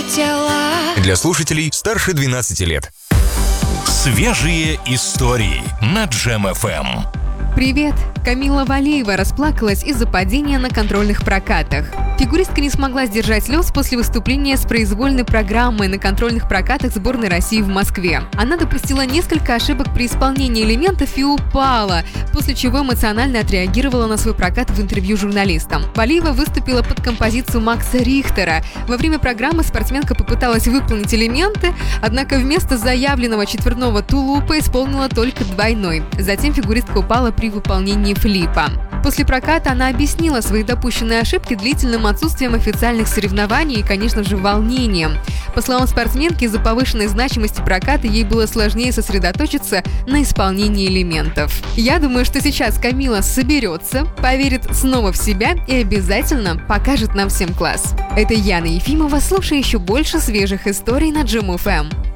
тела. Для слушателей старше 12 лет. Свежие истории на Джем FM. Привет! Камила Валеева расплакалась из-за падения на контрольных прокатах. Фигуристка не смогла сдержать слез после выступления с произвольной программой на контрольных прокатах сборной России в Москве. Она допустила несколько ошибок при исполнении элементов и упала, после чего эмоционально отреагировала на свой прокат в интервью журналистам. Валеева выступила под композицию Макса Рихтера. Во время программы спортсменка попыталась выполнить элементы, однако вместо заявленного четверного тулупа исполнила только двойной. Затем фигуристка упала при выполнении флипа. После проката она объяснила свои допущенные ошибки длительным отсутствием официальных соревнований и, конечно же, волнением. По словам спортсменки, из-за повышенной значимости проката ей было сложнее сосредоточиться на исполнении элементов. Я думаю, что сейчас Камила соберется, поверит снова в себя и обязательно покажет нам всем класс. Это Яна Ефимова. Слушай еще больше свежих историй на Джем FM.